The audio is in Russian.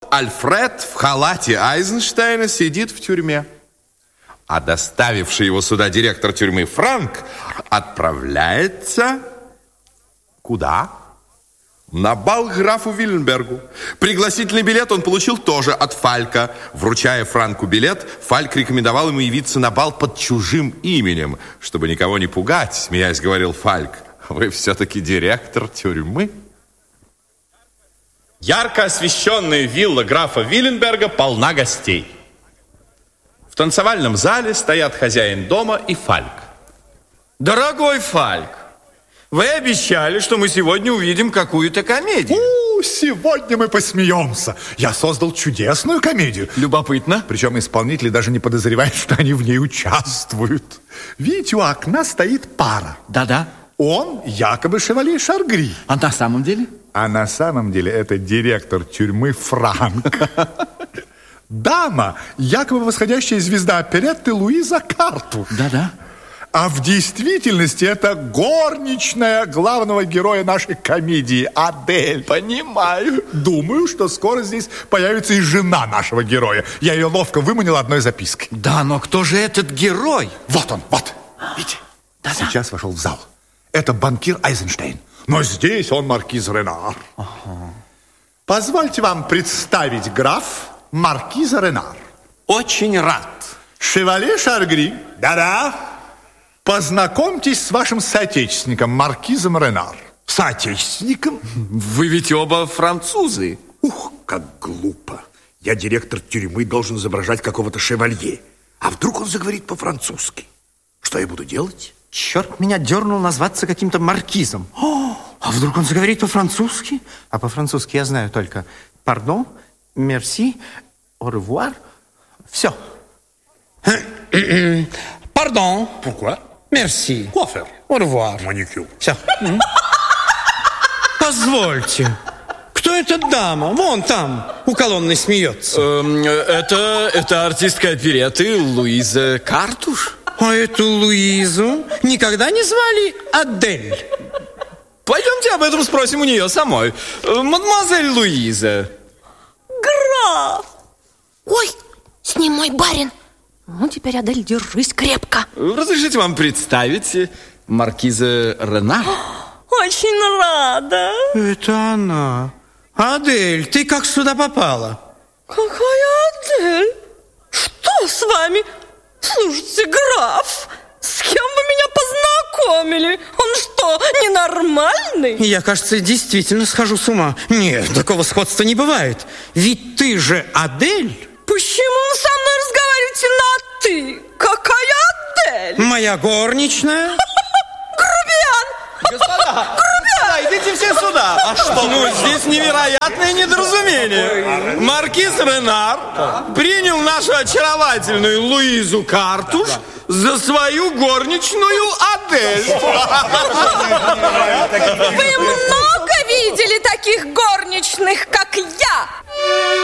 Альфред в халате Айзенштейна сидит в тюрьме. А доставивший его сюда директор тюрьмы Франк отправляется... Куда? На бал графу Виленбергу. Пригласительный билет он получил тоже от Фалька. Вручая Франку билет, Фальк рекомендовал ему явиться на бал под чужим именем, чтобы никого не пугать, смеясь, говорил Фальк. Вы все-таки директор тюрьмы? Ярко освещенная вилла графа Виленберга полна гостей. В танцевальном зале стоят хозяин дома и Фальк. Дорогой Фальк, вы обещали, что мы сегодня увидим какую-то комедию. Сегодня мы посмеемся. Я создал чудесную комедию. Любопытно. Причем исполнители даже не подозревают, что они в ней участвуют. Видите, у окна стоит пара. Да-да. Он якобы шевалье Шаргри. А на самом деле? А на самом деле это директор тюрьмы Франк. Дама, якобы восходящая звезда оперетты Луиза Карту. Да-да. А в действительности это горничная главного героя нашей комедии, Адель. Понимаю. Думаю, что скоро здесь появится и жена нашего героя. Я ее ловко выманил одной запиской. Да, но кто же этот герой? Вот он, вот. Видите? Сейчас вошел в зал. Это банкир Айзенштейн. Но здесь он маркиз Ренар. Позвольте вам представить граф маркиза Ренар. Очень рад. Шевалье Шаргри. Да-да. Познакомьтесь с вашим соотечественником, маркизом Ренар. Соотечественником? Вы ведь оба французы. Ух, как глупо. Я директор тюрьмы, должен изображать какого-то шевалье. А вдруг он заговорит по-французски? Что я буду делать? Черт меня дернул назваться каким-то маркизом. А вдруг он заговорит по-французски? А по-французски я знаю только «пардон», «мерси», «au revoir». Все. Пардон. Pourquoi? «Мерси». Quoi faire? «Au revoir». Маникюр. Все. Позвольте. Кто эта дама? Вон там, у колонны смеется. Это артистка оперетты Луиза Картуш. А эту Луизу никогда не звали Адель? Пойдемте об этом спросим у нее самой. Мадемуазель Луиза. Граф! Ой, с ним мой барин. Ну, теперь, Адель, держись крепко. Разрешите вам представить маркиза Ренар? Очень рада. Это она. Адель, ты как сюда попала? Какая Адель? Что с вами? Слушайте, граф, с кем вы меня познакомили? Он что, ненормальный? Я, кажется, действительно схожу с ума. Нет, такого сходства не бывает. Ведь ты же Адель. Почему вы со мной разговариваете на «ты»? Какая Адель? Моя горничная. Грубиян! Господа, идите все сюда. А что? Ну, здесь невероятное недоразумение. Маркиз Ренар принял нашу очаровательную Луизу Картуш за свою горничную Адель. Вы много видели таких горничных, как я?